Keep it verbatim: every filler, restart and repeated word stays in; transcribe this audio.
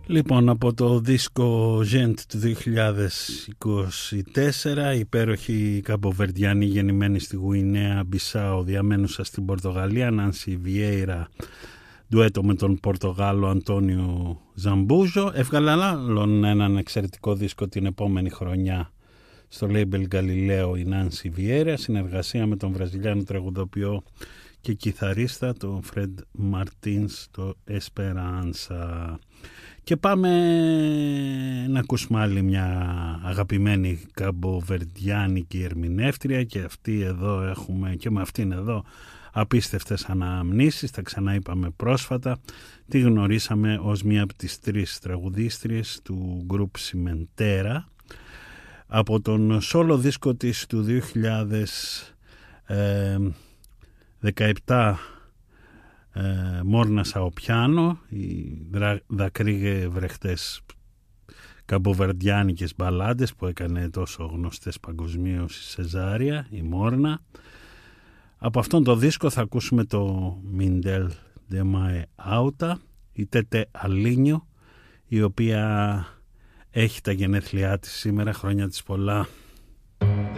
Λοιπόν, από το δίσκο Gent του δύο χιλιάδες είκοσι τέσσερα, υπέροχη Καμποβερδιάνη γεννημένη στη Γουινέα Μπισάου, διαμένουσα στην Πορτογαλία, Νάνσι Βιέιρα, ντουέτο με τον Πορτογάλο Αντώνιο Ζαμπούζο. Έβγαλε άλλον έναν εξαιρετικό δίσκο την επόμενη χρονιά στο label Galileo η Νάνσι Βιέιρα, συνεργασία με τον Βραζιλιάνο τραγουδοποιό και κιθαρίστα τον Φρεντ Μαρτίνς, το Esperanza. Και πάμε να ακούσουμε άλλη μια αγαπημένη καμποβερδιάνικη ερμηνεύτρια, και αυτή εδώ έχουμε, και με αυτήν εδώ απίστευτες αναμνήσεις. Τα ξαναείπαμε πρόσφατα, τη γνωρίσαμε ως μία από τις τρεις τραγουδίστριες του γκρουπ Σιμεντέρα. Από τον σόλο δίσκο της του δύο χιλιάδες δεκαεπτά, Ε, Μόρνα Σαοπιάνο, οι δακρύγε βρεχτές καμποβερδιάνικες μπαλάντες που έκανε τόσο γνωστές παγκοσμίως η Σεζάρια, η Μόρνα. Από αυτόν το δίσκο θα ακούσουμε το Mindel de Mae Auta, η Τέτε Αλίνιο, η οποία έχει τα γενέθλιά της σήμερα, χρόνια της πολλά.